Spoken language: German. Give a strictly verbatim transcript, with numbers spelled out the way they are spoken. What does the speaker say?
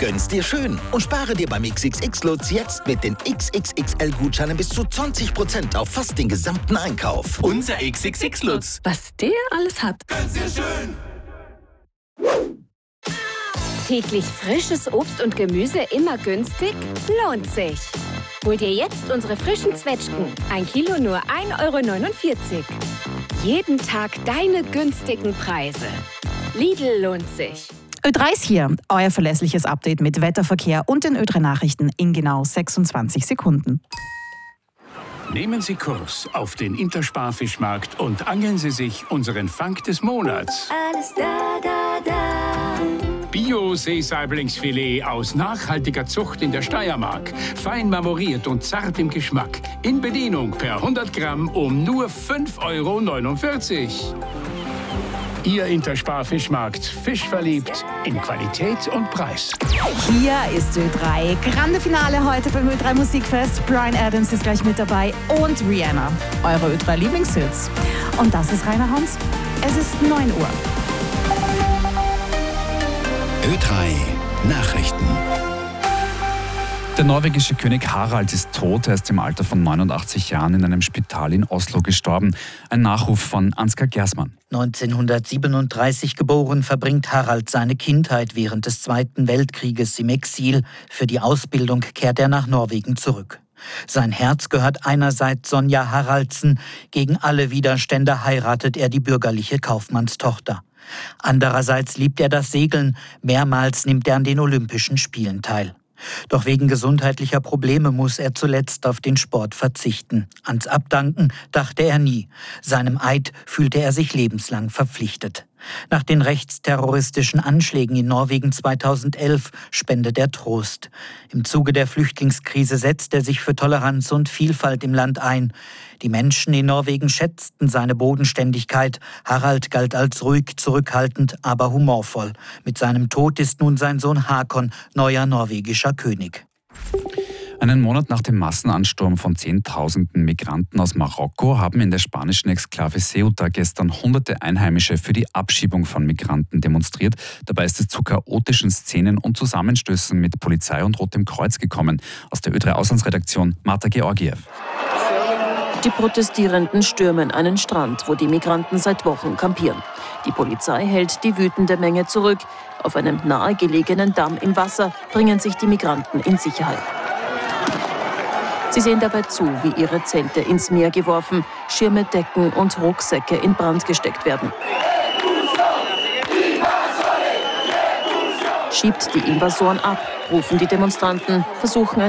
Gönn's dir schön und spare dir beim X X X-Lutz jetzt mit den X X X L-Gutscheinen bis zu zwanzig Prozent auf fast den gesamten Einkauf. Unser X X X-Lutz. Was der alles hat. Gönn's dir schön. Täglich frisches Obst und Gemüse immer günstig? Lohnt sich. Hol dir jetzt unsere frischen Zwetschgen. Ein Kilo nur ein Euro neunundvierzig. Jeden Tag deine günstigen Preise. Lidl lohnt sich. Ö drei ist hier, euer verlässliches Update mit Wetterverkehr und den Ö drei Nachrichten in genau sechsundzwanzig Sekunden. Nehmen Sie Kurs auf den Intersparfischmarkt und angeln Sie sich unseren Fang des Monats. Alles da, da, da. Bio-Seesaiblingsfilet aus nachhaltiger Zucht in der Steiermark. Fein marmoriert und zart im Geschmack. In Bedienung per hundert Gramm um nur fünf Euro neunundvierzig. Ihr Intersparfischmarkt. Fischverliebt in Qualität und Preis. Hier ist Ö drei. Grande Finale heute beim Ö drei Musikfest. Bryan Adams ist gleich mit dabei und Rihanna. Eure Ö drei Lieblingshits. Und das ist Rainer Hans. Es ist neun Uhr. Ö drei Nachrichten. Der norwegische König Harald ist tot. Er ist im Alter von neunundachtzig Jahren in einem Spital in Oslo gestorben. Ein Nachruf von Ansgar Gersmann. neunzehnhundertsiebenunddreißig geboren, verbringt Harald seine Kindheit während des Zweiten Weltkrieges im Exil. Für die Ausbildung kehrt er nach Norwegen zurück. Sein Herz gehört einerseits Sonja Haraldsen. Gegen alle Widerstände heiratet er die bürgerliche Kaufmannstochter. Andererseits liebt er das Segeln. Mehrmals nimmt er an den Olympischen Spielen teil. Doch wegen gesundheitlicher Probleme muss er zuletzt auf den Sport verzichten. Ans Abdanken dachte er nie. Seinem Eid fühlte er sich lebenslang verpflichtet. Nach den rechtsterroristischen Anschlägen in Norwegen zweitausendelf spendet er Trost. Im Zuge der Flüchtlingskrise setzt er sich für Toleranz und Vielfalt im Land ein. Die Menschen in Norwegen schätzten seine Bodenständigkeit. Harald galt als ruhig, zurückhaltend, aber humorvoll. Mit seinem Tod ist nun sein Sohn Hakon neuer norwegischer König. Einen Monat nach dem Massenansturm von Zehntausenden Migranten aus Marokko haben in der spanischen Exklave Ceuta gestern hunderte Einheimische für die Abschiebung von Migranten demonstriert. Dabei ist es zu chaotischen Szenen und Zusammenstößen mit Polizei und Rotem Kreuz gekommen. Aus der Ö drei Auslandsredaktion Marta Georgiev. Die Protestierenden stürmen einen Strand, wo die Migranten seit Wochen kampieren. Die Polizei hält die wütende Menge zurück. Auf einem nahegelegenen Damm im Wasser bringen sich die Migranten in Sicherheit. Sie sehen dabei zu, wie ihre Zelte ins Meer geworfen, Schirme, Decken und Rucksäcke in Brand gesteckt werden. Schiebt die Invasoren ab, rufen die Demonstranten, versuchen